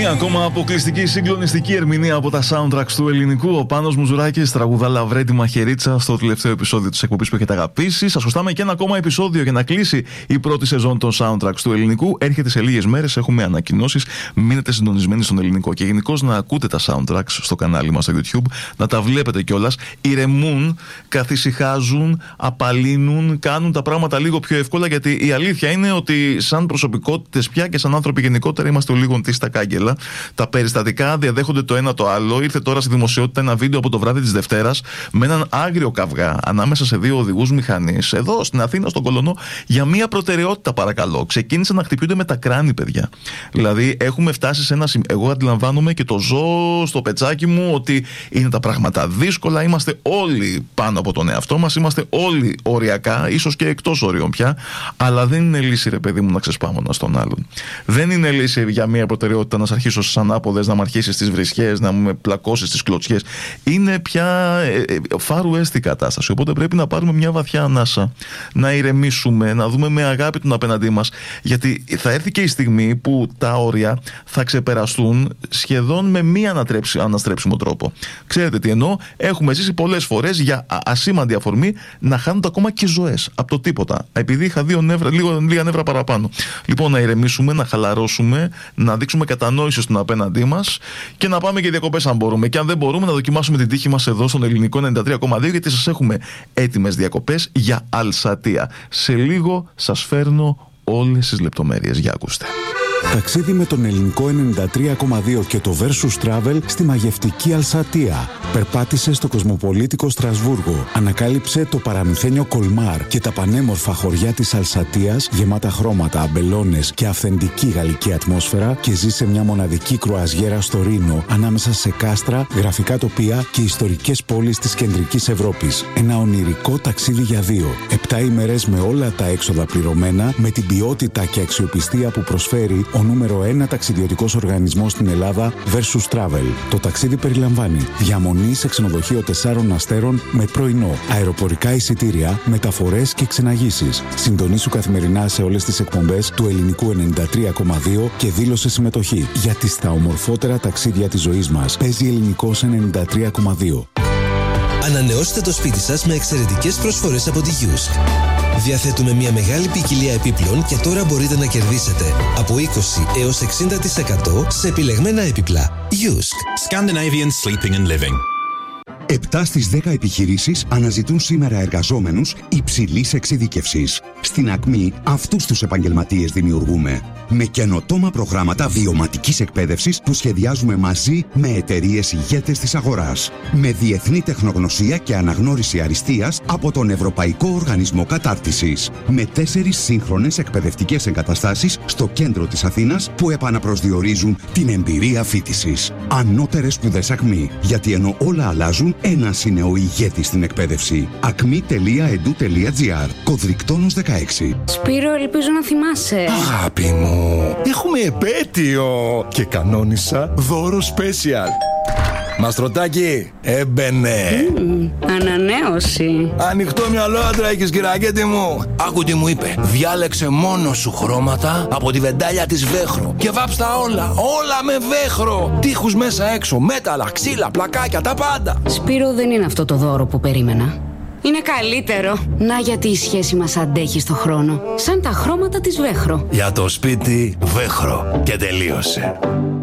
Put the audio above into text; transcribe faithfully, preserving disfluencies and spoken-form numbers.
Μία ακόμα αποκλειστική συγκλονιστική ερμηνεία από τα soundtracks του ελληνικού. Ο Πάνος Μουζουράκης τραγουδά Λαβρέντη Μαχαιρίτσα στο τελευταίο επεισόδιο της εκπομπής που έχετε αγαπήσει. Σας χρωστάμε και ένα ακόμα επεισόδιο για να κλείσει η πρώτη σεζόν των soundtracks του ελληνικού. Έρχεται σε λίγες μέρες, έχουμε ανακοινώσεις. Μείνετε συντονισμένοι στον ελληνικό. Και γενικώς να ακούτε τα soundtracks στο κανάλι μας στο YouTube, να τα βλέπετε κιόλας. Ηρεμούν, καθησυχάζουν, απαλύνουν, κάνουν τα πράγματα λίγο πιο εύκολα. Γιατί η αλήθεια είναι ότι σαν προσωπικότητες πια και σαν άνθρωποι γενικότερα είμαστε λίγο τίστα κάγκελα. Τα περιστατικά διαδέχονται το ένα το άλλο. Ήρθε τώρα στη δημοσιότητα ένα βίντεο από το βράδυ της Δευτέρας με έναν άγριο καυγά ανάμεσα σε δύο οδηγούς μηχανής εδώ στην Αθήνα, στον Κολονό, για μία προτεραιότητα, παρακαλώ. Ξεκίνησαν να χτυπιούνται με τα κράνη, παιδιά. Δηλαδή, έχουμε φτάσει σε ένα σημείο. Εγώ αντιλαμβάνομαι και το ζω στο πετσάκι μου ότι είναι τα πράγματα δύσκολα. Είμαστε όλοι πάνω από τον εαυτό μας. Είμαστε όλοι οριακά, ίσως και εκτός όριων πια. Αλλά δεν είναι λύση, ρε παιδί μου, να ξεσπάμε ένα στον άλλον. Δεν είναι λύση για μία προτεραιότητα να σε αρχίσω στις ανάποδες, να με αρχίσει στις βρισχές, να με πλακώσει στις κλωτσιές. Είναι πια ε, ε, φάρου έστη κατάσταση. Οπότε πρέπει να πάρουμε μια βαθιά ανάσα, να ηρεμήσουμε, να δούμε με αγάπη τον απέναντί μας. Γιατί θα έρθει και η στιγμή που τα όρια θα ξεπεραστούν σχεδόν με μη αναστρέψιμο τρόπο. Ξέρετε τι εννοώ? Έχουμε ζήσει πολλές φορές για ασήμαντη αφορμή να χάνονται ακόμα και ζωές από το τίποτα. Επειδή είχα δύο νεύρα, λίγο, λίγα νεύρα παραπάνω. Λοιπόν, να ηρεμήσουμε, να χαλαρώσουμε, να δείξουμε κατανόηση στον απέναντί μας και να πάμε και διακοπές αν μπορούμε. Και αν δεν μπορούμε, να δοκιμάσουμε την τύχη μας εδώ στον ελληνικό ενενήντα τρία κόμμα δύο, γιατί σας έχουμε έτοιμες διακοπές για Αλσατία. Σε λίγο σας φέρνω όλες τις λεπτομέρειες. Για ακούστε. Ταξίδι με τον ελληνικό ενενήντα τρία κόμμα δύο και το Versus Travel στη μαγευτική Αλσατία. Περπάτησε στο κοσμοπολίτικο Στρασβούργο. Ανακάλυψε το παραμυθένιο Κολμάρ και τα πανέμορφα χωριά της Αλσατίας, γεμάτα χρώματα, αμπελώνες και αυθεντική γαλλική ατμόσφαιρα, και ζήσε μια μοναδική κρουαζιέρα στο Ρήνο, ανάμεσα σε κάστρα, γραφικά τοπία και ιστορικές πόλεις της κεντρικής Ευρώπης. Ένα ονειρικό ταξίδι για δύο. Επτά ημέρες με όλα τα έξοδα πληρωμένα, με την ποιότητα και αξιοπιστία που προσφέρει ο νούμερο ένα ταξιδιωτικός οργανισμός στην Ελλάδα, Versus Travel. Το ταξίδι περιλαμβάνει διαμονή σε ξενοδοχείο τεσσάρων αστέρων με πρωινό, αεροπορικά εισιτήρια, μεταφορές και ξεναγήσεις. Συντονίσου καθημερινά σε όλες τις εκπομπές του ελληνικού ενενήντα τρία κόμμα δύο και δήλωσε συμμετοχή. Γιατί στα ομορφότερα ταξίδια της ζωής μας παίζει ελληνικός ενενήντα τρία κόμμα δύο. Ανανεώστε το σπίτι σας με εξαιρετικές προσφορές από τη Γιούσκ. Διαθέτουμε μια μεγάλη ποικιλία επίπλων και τώρα μπορείτε να κερδίσετε από είκοσι έως εξήντα τοις εκατό σε επιλεγμένα έπιπλα. Γιούσκ. Scandinavian Sleeping and Living. επτά στις δέκα επιχειρήσεις αναζητούν σήμερα εργαζόμενους υψηλής εξειδίκευσης. Στην Ακμή αυτούς τους επαγγελματίες δημιουργούμε. Με καινοτόμα προγράμματα βιωματικής εκπαίδευσης που σχεδιάζουμε μαζί με εταιρείες ηγέτες της αγοράς. Με διεθνή τεχνογνωσία και αναγνώριση αριστείας από τον Ευρωπαϊκό Οργανισμό Κατάρτισης. Με τέσσερις σύγχρονες εκπαιδευτικές εγκαταστάσεις στο κέντρο της Αθήνας που επαναπροσδιορίζουν την εμπειρία φοιτησης. Ανώτερες σπουδές Ακμή. Γιατί ενώ όλα αλλάζουν, ένας είναι ο ηγέτης στην εκπαίδευση. ακμή τελεία ι ντι γιου τελεία τζι άρ. Κωδρικτόνος δεκαέξι. Σπύρο, ελπίζω να θυμάσαι. Αγάπη μου, έχουμε επέτειο και κανόνισα δώρο special. Μαστρωτάκι, έμπαινε. Mm, ανανέωση. Ανοιχτό μυαλό άντρα έχεις, κυρακέτη μου. Άκου τι μου είπε. Διάλεξε μόνο σου χρώματα από τη βεντάλια της Βέχρο και βάψτα όλα, όλα με Βέχρο. Τείχους μέσα έξω, μέταλλα, ξύλα, πλακάκια, τα πάντα. Σπύρο, δεν είναι αυτό το δώρο που περίμενα. Είναι καλύτερο. Να, γιατί η σχέση μας αντέχει στο χρόνο. Σαν τα χρώματα της Βέχρο. Για το σπίτι Βέχρο. Και τελείωσε.